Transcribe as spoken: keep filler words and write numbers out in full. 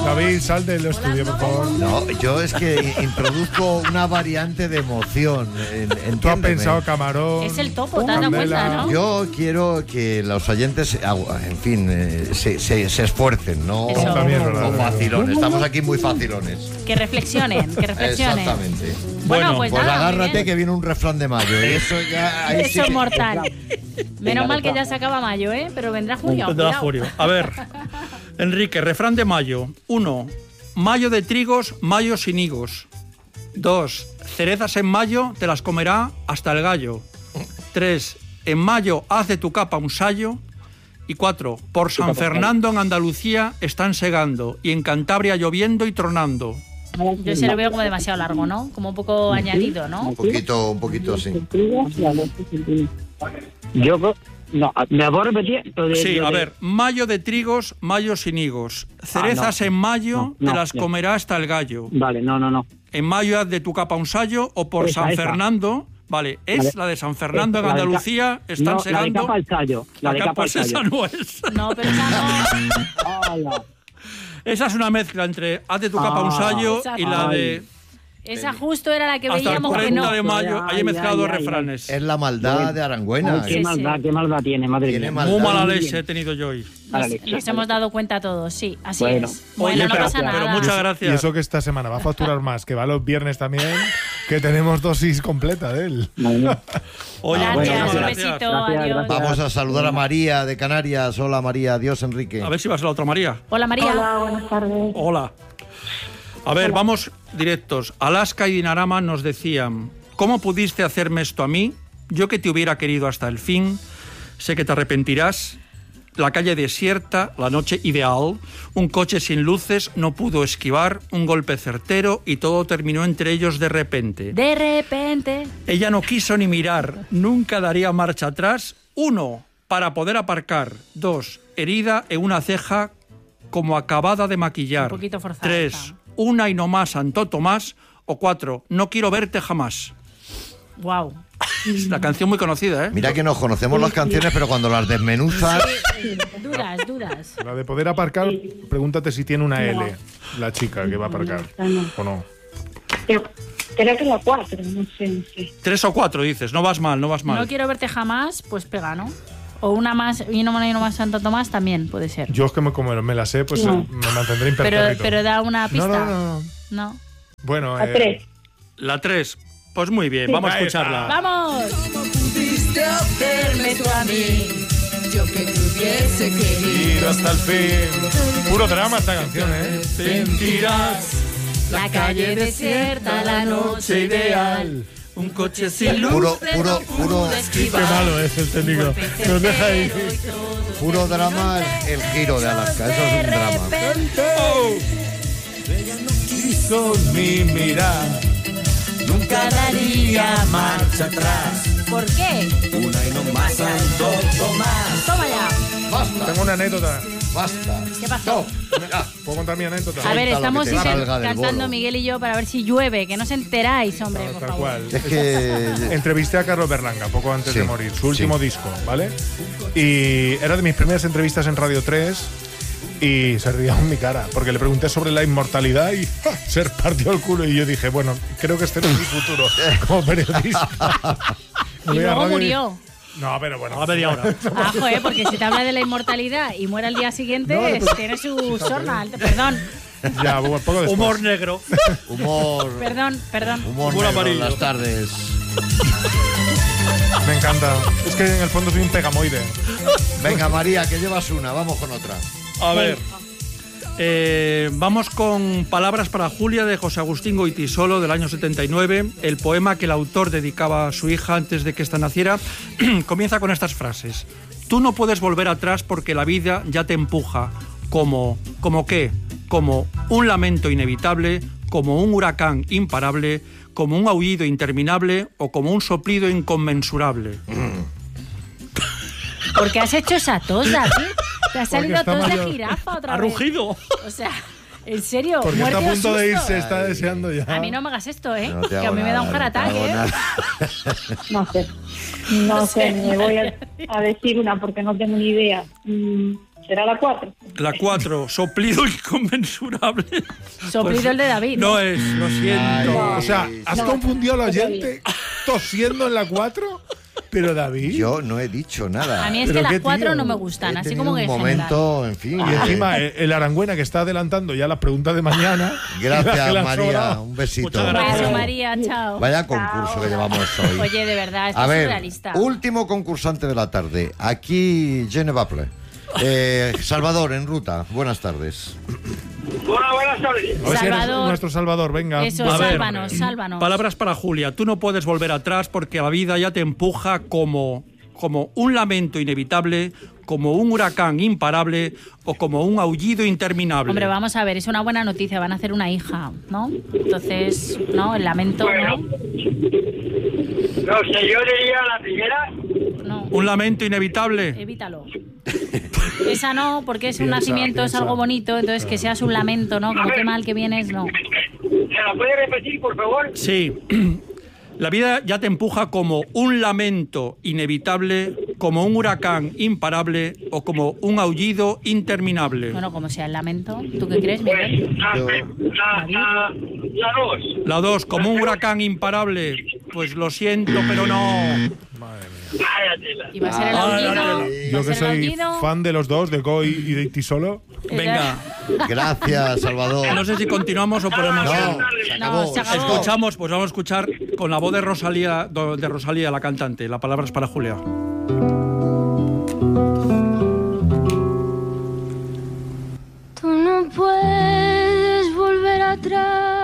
David, sal del estudio, por favor. No, yo es que introduzco una variante de emoción. Tú has pensado camarón. Es el topo, te has dado cuenta, ¿no? Yo quiero que los oyentes, en fin, eh, se, se, se esfuercen, no, no facilones. Estamos aquí muy facilones. Que reflexionen, que reflexionen. Exactamente. Bueno, pues, pues nada, agárrate que viene un refrán de mayo. Y eso ya. Ahí eso sí es que... mortal. Menos mal que ya se acaba mayo, ¿eh? Pero vendrá junio. Vendrá junio. A ver, Enrique, refrán de mayo. Uno, mayo de trigos, mayo sin higos. Dos, cerezas en mayo, te las comerá hasta el gallo. Tres, en mayo haz de tu capa un sayo. Y cuatro, por San Fernando en Andalucía están segando y en Cantabria lloviendo y tronando. Yo se lo veo como demasiado largo, ¿no? Como un poco añadido, ¿no? Un poquito, un poquito, sí. Yo, no, ¿me voy a repetir? Sí, a ver, mayo de trigos, mayo sin higos. Cerezas ah, no. en mayo, no, no, te las no. comerá hasta el gallo. Vale, no, no, no. En mayo haz de tu capa un sayo o por Esa, San esa. Fernando... Vale, es Vale. la de San Fernando en La de Andalucía, ca- están no, segando... la de capa al sayo. La de Acá, capa pues al esa sayo. no es. No, pero esa no. Hola. Esa es una mezcla entre haz de tu capa un Ah, sayo esa y la no. de... Esa justo era la que Hasta el veíamos que cuarenta no. de mayo, ahí he mezclado dos refranes. Es la maldad de Arangüena. Ay, qué Sí, maldad, sí. qué maldad tiene, madre Tiene mía. maldad. Muy mala Muy leche bien. he tenido yo hoy. Mala Nos, leche. nos hemos dado cuenta todos, sí, así Bueno. es. Bueno, Oye, no pero, pasa pero nada. muchas Y gracias. eso que esta semana va a facturar más, que va los viernes también, que tenemos dosis completa de él. Oye, Gracias, muchas un gracias. besito, Gracias, adiós. gracias. Vamos a saludar a María de Canarias. Hola María, adiós Enrique. A ver si vas a la otra María. Hola, María. Hola, buenas tardes. Hola. A ver, vamos directos. Alaska y Dinarama nos decían: ¿cómo pudiste hacerme esto a mí? Yo que te hubiera querido hasta el fin. Sé que te arrepentirás. La calle desierta, la noche ideal. Un coche sin luces no pudo esquivar. Un golpe certero y todo terminó entre ellos de repente. De repente. Ella no quiso ni mirar. Nunca daría marcha atrás. Uno, para poder aparcar. Dos, herida en una ceja como acabada de maquillar. Un poquito forzada Tres, está. una y no más, Santo Tomás. O cuatro, no quiero verte jamás. Wow. Es la canción muy conocida, ¿eh? Mira que nos conocemos las canciones, pero cuando las desmenuzas... Dudas, dudas. La de poder aparcar, pregúntate si tiene una L, la chica que va a aparcar. No, no. ¿O no? Creo, creo que la cuatro, no sé, no sé. Tres o cuatro, dices. No vas mal, no vas mal. No quiero verte jamás, pues pega, ¿no? O una más, y no, y no más Santo Tomás también puede ser. Yo es que me, como me la sé, pues No. eh, me mantendré Pero, impertérrito. pero da una pista. No, no, no, no. No. Bueno, La eh, tres. La tres. Pues muy bien, vamos a Ahí escucharla. está. ¡Vamos! Pudiste hacerme tú a mí, yo que te hubiese querido. ir hasta el fin. Puro drama esta canción, ¿eh? Sentirás La calle desierta, la noche ideal. un coche sin luz. Puro, puro, puro, Qué malo es el técnico. Nos deja ahí. puro drama el, el giro de Alaska. Eso es un drama. Oh. Quiso mi mirar. Nunca daría marcha atrás. ¿Por qué? Una y no más, Santo Tomás. Toma ya. Basta, Tengo una anécdota. basta. ¿Qué pasó? Ah, ¿Puedo contar mi anécdota? A ver, Cuenta lo estamos que te inter- salga del cantando bolo. Miguel y yo para ver si llueve, que no os enteráis, hombre, por Tal favor. cual. es que... Entrevisté a Carlos Berlanga poco antes Sí, de morir, su último sí. disco, ¿vale? Y era de mis primeras entrevistas en Radio tres y se ría en mi cara, porque le pregunté sobre la inmortalidad y ¡ja! Se partió el culo y yo dije, bueno, creo que este no es mi futuro como periodista. Me Y voy a luego radio murió. No, pero bueno. A media hora. Ah, joder, porque si te habla de la inmortalidad y muere al día siguiente, No, pero- tiene su sorna. Perdón, Ya, un poco después. Humor negro. Humor... perdón, perdón. Humor Humor negro en amarillo. las tardes. Me encanta. Es que en el fondo soy un pegamoide. Venga, María, que llevas una. Vamos con otra. A ver. Eh, vamos con Palabras para Julia de José Agustín Goitisolo del año setenta y nueve. El poema que el autor dedicaba a su hija antes de que ésta naciera comienza con estas frases. Tú no puedes volver atrás porque la vida ya te empuja. Como, ¿como qué? Como un lamento inevitable, como un huracán imparable, como un aullido interminable o como un soplido inconmensurable. ¿Por qué has hecho esa tos, David? Te ha salido está tos de mayor. jirafa otra ¿Ha vez. rugido? O sea, en serio, Porque muerte está a o punto de susto. irse, está deseando ya. A mí no me hagas esto, ¿eh? No te que a hago mí me da un nada, heart no te attack, hago ¿eh? nada. No sé. No sé, me voy a, a decir una porque no tengo ni idea. Mm, será la cuatro. La cuatro, soplido inconmensurable. Soplido Pues, el de David. No es, lo siento. O sea, ¿has No, confundido al no, oyente tosiendo en la cuatro? Pero David... Yo no he dicho nada. A mí es Pero que qué las cuatro tío. no me gustan, He así tenido como que un en general. momento, en fin. Y encima el, el Arangüena que está adelantando ya las preguntas de mañana. Gracias, las María. horas. Un besito. Muchas Un gracias. beso, María, chao. Vaya concurso que llevamos hoy. Oye, de verdad, esto A es ver, surrealista. último concursante de la tarde. Aquí, Jenny Baple. Eh, Salvador, en ruta. Buenas tardes. Hola, buenas tardes. A ver si eres Salvador. nuestro Salvador, venga. Eso, A ver, sálvanos, sálvanos. Palabras para Julia. Tú no puedes volver atrás porque la vida ya te empuja como, como un lamento inevitable, como un huracán imparable o como un aullido interminable. Hombre, vamos a ver, es una buena noticia, van a hacer una hija, ¿no? Entonces, ¿no? El lamento, Bueno. ¿no? No sé, yo diría la primera. No, Un lamento inevitable. evítalo. Esa no, porque es un Piensa, nacimiento, es piensa. algo bonito, entonces que seas un lamento, ¿no? Como qué mal que vienes, no. ¿Se la puede repetir, por favor? Sí. La vida ya te empuja como un lamento inevitable, como un huracán imparable o como un aullido interminable. Bueno, como sea el lamento, ¿tú qué crees, Pues Miguel? la, Yo- la, la, la dos. La dos, como un huracán imparable. Pues lo siento, pero no. Vaya tela. ¿Y va a ser el Ah, aullido? la ¿Va tele. Yo a que ser el soy aullido? fan de los dos, de Goy y de Iti Solo. Venga, Gracias, Salvador. no sé si continuamos o podemos... No, se No, acabó. se acabó. Escuchamos, pues vamos a escuchar con la voz de Rosalía, de Rosalía, la cantante. La palabra es para Julia. Tú no puedes volver atrás.